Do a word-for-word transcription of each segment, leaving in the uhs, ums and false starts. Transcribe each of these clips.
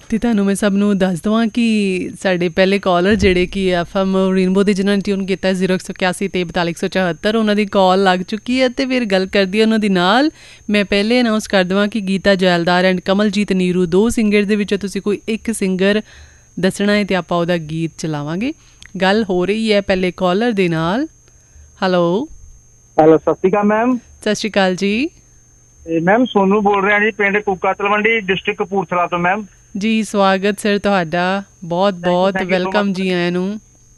ਤੇ ਤੁਹਾਨੂੰ ਮੈਂ ਸਭ ਨੂੰ ਦੱਸ ਦੇਵਾਂ ਕਿ ਸਾਡੇ ਪਹਿਲੇ ਕਾਲਰ ਜਿਹੜੇ ਕਿ ਐਫ ਐਮ ਰੇਨਬੋ ਦੇ ਜਿਨ੍ਹਾਂ ਨੇ ਟਿਊਨ ਕੀਤਾ ਜ਼ੀਰੋ ਇੱਕ ਸੌ ਇਕਿਆਸੀ ਤੇ ਬਤਾਲੀ ਇੱਕ ਸੌ ਚੁਹੱਤਰ, ਉਹਨਾਂ ਦੀ ਕਾਲ ਲੱਗ ਚੁੱਕੀ ਹੈ ਤੇ ਫਿਰ ਗੱਲ ਕਰਦੀ ਉਹਨਾਂ ਦੀ ਨਾਲ। ਮੈਂ ਪਹਿਲੇ ਅਨਾਊਂਸ ਕਰ ਦੇਵਾਂ ਕਿ ਗੀਤਾ ਜੈਲਦਾਰ ਐਂਡ ਕਮਲਜੀਤ ਨੀਰੂ ਦੋ ਸਿੰਗਰ ਦੇ ਵਿੱਚੋਂ ਤੁਸੀਂ ਕੋਈ ਇੱਕ ਸਿੰਗਰ ਦੱਸਣਾ ਹੈ ਤੇ ਆਪਾਂ ਉਹਦਾ ਗੀਤ ਚਲਾਵਾਂਗੇ। ਗੱਲ ਹੋ ਰਹੀ ਹੈ ਪਹਿਲੇ ਕਾਲਰ ਦੇ ਨਾਲ। ਹੈਲੋ ਹੈਲੋ, ਸਤਿ ਸ਼੍ਰੀ ਅਕਾਲ ਮੈਮ। ਸਤਿ ਸ਼੍ਰੀ ਅਕਾਲ ਜੀ। ਮੈਮ ਸੋਨੂੰ ਬੋਲ ਰਿਹਾ ਜੀ, ਪਿੰਡ ਕੂਕਾ ਤਲਵੰਡੀ, ਡਿਸਟ੍ਰਿਕਟ ਕਪੂਰਥਲਾ ਤੋਂ ਮੈਮ। ਜੀ ਸਵਾਗਤ ਸਰ ਤੁਹਾਡਾ, ਬਹੁਤ ਬਹੁਤ ਵੈਲਕਮ ਜੀ ਆਇਆਂ ਨੂੰ।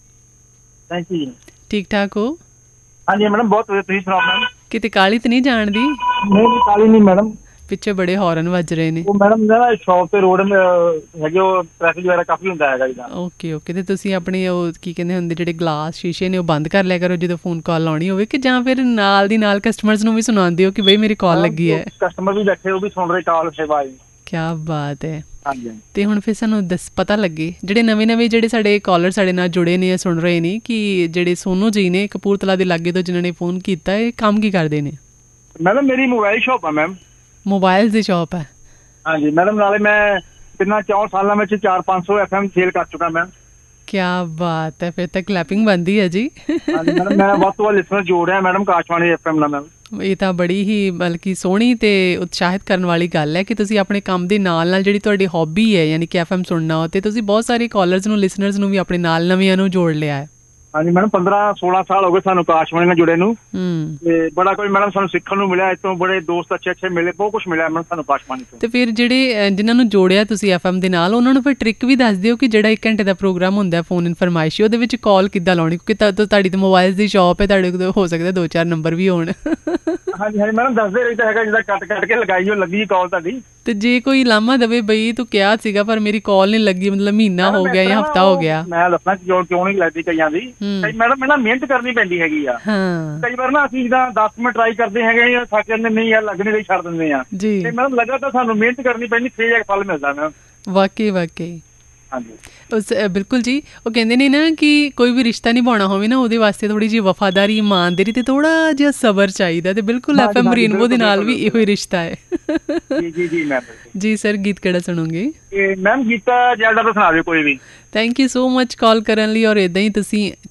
Thank you. ਠੀਕ ਠਾਕ ਹੋ? ਹਾਂਜੀ ਮੈਡਮ ਬਹੁਤ ਵਧੀਆ, ਤੁਸੀਂ ਸੁਣਾਓ ਮੈਮ? ਕਿਤੇ ਕਾਹਲੀ ਤਾਂ ਨਹੀਂ ਜਾਣਦੀ? ਨਹੀਂ ਕਾਹਲੀ ਨਹੀਂ ਮੈਡਮ। ਪਿੱਛੇ ਬੜੇ ਹੌਰਨ ਵੱਜ ਰਹੇ ਨੇ। ਉਹ ਮੈਡਮ ਨਾ ਸ਼ੌਪ ਤੇ ਰੋਡ ਹੈਗੇ, ਉਹ ਟ੍ਰੈਫਿਕ ਵਗੈਰਾ ਕਾਫੀ ਹੁੰਦਾ ਹੈਗਾ ਜਿੱਦਾਂ। Okay okay. ਤੇ ਤੁਸੀਂ ਆਪਣੇ ਉਹ ਕੀ ਕਹਿੰਦੇ ਹੁੰਦੇ ਜਿਹੜੇ ਗਲਾਸ ਸ਼ੀਸ਼ੇ ਨੇ ਉਹ ਬੰਦ ਕਰ ਲਿਆ ਕਰੋ ਜਦੋਂ ਫੋਨ ਕਾਲ ਲਾਉਣੀ ਹੋਵੇ, ਕਿ ਜਾਂ ਫਿਰ ਨਾਲ ਦੀ ਨਾਲ ਕਸਟਮਰਸ ਨੂੰ ਵੀ ਸੁਣਾਉਂਦੇ ਹੋ ਕਿ ਬਈ ਮੇਰੀ ਕਾਲ ਲੱਗੀ ਹੈ? ਕਸਟਮਰ ਵੀ ਬੈਠੇ, ਉਹ ਵੀ ਸੁਣ ਰਹੇ ਕਾਲ ਸੇਵਾ ਜੀ। ਕਿਆ ਬਾਤ ਹੈ। ਹਾਂਜੀ। ਤੇ ਹੁਣ ਫਿਰ ਸਾਨੂੰ ਦੱਸ ਪਤਾ ਲੱਗੇ ਜਿਹੜੇ ਨਵੇਂ ਨਵੇਂ ਜਿਹੜੇ ਸਾਡੇ ਕਾਲਰ ਸਾਡੇ ਨਾਲ ਜੁੜੇ ਨੇ ਸੁਣ ਰਹੇ ਨੇ ਕਿ ਜਿਹੜੇ ਸੋਨੂ ਜੀ ਨੇ ਕਪੂਰਥਲਾ ਦੇ ਲਾਗੇ ਤੋਂ ਜਿਨ੍ਹਾਂ ਨੇ ਫੋਨ ਕੀਤਾ, ਇਹ ਕੰਮ ਕੀ ਕਰਦੇ ਨੇ? ਮੈਡਮ ਮੇਰੀ ਮੋਬਾਈਲ ਸ਼ੌਪ ਆ ਮੈਮ। ਮੋਬਾਈਲ ਦੀ ਸ਼ੌਪ ਹੈ? ਹਾਂਜੀ ਮੈਡਮ, ਨਾਲੇ ਮੈਂ ਤਿੰਨਾਂ ਚੌਂ ਸਾਲਾਂ ਵਿੱਚ ਚਾਰ ਪੰਜ ਸੌ ਐਫ ਐਮ ਸੇਲ ਕਰ ਚੁੱਕਾ ਮੈਮ। ਕਿਆ ਬਾਤ ਹੈ, ਫਿਰ ਤਾਂ ਕਲੈਪਿੰਗ ਬਣਦੀ ਹੈ ਜੀ। ਹਾਂਜੀ ਮੈਡਮ, ਮੈਂ ਵੱਧ ਤੋਂ ਵੱਧ ਲਿਸਨਰ ਜੋੜ ਰਿਹਾ ਮੈਡਮ ਆਕਾਸ਼ਵਾਣੀ ਐਫ ਐਮ ਨਾਲ ਮੈਮ। ਇਹ ਤਾਂ ਬੜੀ ਹੀ ਬਲਕਿ ਸੋਹਣੀ ਤੇ ਉਤਸ਼ਾਹਿਤ ਕਰਨ ਵਾਲੀ ਗੱਲ ਹੈ ਕਿ ਤੁਸੀਂ ਆਪਣੇ ਕੰਮ ਦੇ ਨਾਲ ਨਾਲ ਜਿਹੜੀ ਤੁਹਾਡੀ ਹੌਬੀ ਹੈ ਯਾਨੀ ਕਿ ਐਫ ਐਮ ਸੁਣਨਾ, ਤੇ ਤੁਸੀਂ ਬਹੁਤ ਸਾਰੇ ਕਾਲਰਸ ਨੂੰ, ਲਿਸਨਰਸ ਨੂੰ ਵੀ ਆਪਣੇ ਨਾਲ ਨਵਿਆਂ ਨੂੰ ਜੋੜ ਲਿਆ ਹੈ। ਹਾਂਜੀ ਮੈਡਮ, ਪੰਦਰਾਂ ਸੋਲਾਂ ਸਾਲ ਹੋ ਗਏ ਸਾਨੂੰ ਆਕਾਸ਼ਵਾਣੀ ਨਾਲ ਜੁੜੇ ਨੂੰ, ਤੇ ਬੜਾ ਕੁਝ ਮੈਡਮ ਸਾਨੂੰ ਸਿੱਖਣ ਨੂੰ ਮਿਲਿਆ। ਇਸ ਤੋਂ ਬੜੇ ਦੋਸਤ ਅੱਛੇ ਅੱਛੇ ਮਿਲੇ, ਬਹੁਤ ਕੁਛ ਮਿਲਿਆ ਮੈਡਮ ਸਾਨੂੰ ਆਕਾਸ਼ਵਾਣੀ ਤੋਂ। ਤੇ ਫਿਰ ਜਿਹੜੇ ਜਿਨ੍ਹਾਂ ਨੂੰ ਜੋੜਿਆ ਤੁਸੀਂ ਐਫ ਐਮ ਦੇ ਨਾਲ, ਉਹਨਾਂ ਨੂੰ ਫਿਰ ਟ੍ਰਿਕ ਵੀ ਦੱਸ ਦਿਓ ਕਿ ਜਿਹੜਾ ਇੱਕ ਘੰਟੇ ਦਾ ਪ੍ਰੋਗਰਾਮ ਹੁੰਦਾ ਫੋਨ ਇਨ ਫਰਮਾਇਸ਼ੀ, ਉਹਦੇ ਵਿੱਚ ਕਾਲ ਕਿੱਦਾਂ ਲਾਉਣੀ, ਕਿਉਂਕਿ ਤੁਹਾਡੀ ਤਾਂ ਮੋਬਾਈਲ ਦੀ ਸ਼ੌਪ ਹੈ, ਤੁਹਾਡੇ ਕੋਲ ਹੋ ਸਕਦਾ ਦੋ ਚਾਰ ਨੰਬਰ ਵੀ ਹੋਣ। ਹਾਂਜੀ ਹਾਂਜੀ ਮੈਡਮ, ਦੱਸਦੇ ਰਹੀ ਤਾਂ ਹੈਗਾ, ਜਿੱਦਾਂ ਕੱਟ ਕੱਟ ਕੇ ਲਗਾਈ, ਉਹ ਲੱਗੀ ਕਾਲ ਤੁਹਾਡੀ। ਤੇ ਜੇ ਕੋਈ ਲਾਮਾ ਦੇਵੇ ਬਈ ਤੂੰ ਕਿਹਾ ਸੀਗਾ ਪਰ ਮੇਰੀ ਕਾਲ ਨਹੀਂ ਲੱਗੀ, ਮਤਲਬ ਮਹੀਨਾ ਹੋ ਗਿਆ ਜਾਂ ਹਫ਼ਤਾ ਹੋ ਗਿਆ, ਮੈਂ ਦੱਸਣਾ ਕਿਉਂ ਕਿਉਂ ਨਹੀਂ ਲੱਗਦੀ ਕਈਆਂ ਦੀ। ਮੈਡਮ ਨਾ ਮਿਹਨਤ ਕਰਨੀ ਪੈਂਦੀ ਹੈਗੀ ਆ। ਕਈ ਵਾਰ ਨਾ ਅਸੀਂ ਜਿੱਦਾਂ ਦਸ ਮਿੰਟ ਟਰਾਈ ਕਰਦੇ ਹੈਗੇ ਆ, ਥੱਕ ਜਾਂਦੇ, ਨਹੀਂ ਯਾਰ ਲੱਗ ਨਹੀਂ ਰਹੀ, ਛੱਡ ਦਿੰਦੇ ਆ। ਤੇ ਮੈਡਮ ਲਗਾਤਾਰ ਸਾਨੂੰ ਮਿਹਨਤ ਕਰਨੀ ਪੈਂਦੀ, ਫਿਰ ਜਾ ਕੇ ਫਲ ਮਿਲਦਾ ਮੈਮ। ਵਾਕਈ ਵਾਕਈ। ਹਾਂਜੀ ਉਸ ਬਿਲਕੁਲ ਜੀ। ਉਹ ਕਹਿੰਦੇ ਨੇ ਨਾ ਕਿ ਕੋਈ ਵੀ ਰਿਸ਼ਤਾ ਨਿਭਾਉਣਾ ਹੋਵੇ ਨਾ, ਉਹਦੇ ਵਾਸਤੇ ਥੋੜ੍ਹੀ ਜਿਹੀ ਵਫਾਦਾਰੀ, ਇਮਾਨਦਾਰੀ ਤੇ ਥੋੜਾ ਜਿਹਾ ਸਬਰ ਚਾਹੀਦਾ। ਤੇ ਬਿਲਕੁਲ ਐਫ ਐਮ ਰੇਨਬੋ ਦੇ ਨਾਲ ਵੀ ਇਹੋ ਹੀ ਰਿਸ਼ਤਾ ਹੈ। ਜੀ ਜੀ ਜੀ ਮੈਮ। ਜੀ ਸਰ, ਗੀਤ ਕਿਹੜਾ ਸੁਣੋਗੇ? ਮੈਮ ਗੀਤਾ ਜੈਲਦਾਰ ਦਾ ਸੁਣਾ ਦਿਓ ਕੋਈ ਵੀ। ਥੈਂਕ ਯੂ ਸੋ ਮਚ ਕਾਲ ਕਰਨ ਲਈ। ਔਰ ਇੱਦਾਂ ਹੀ ਤੁਸੀਂ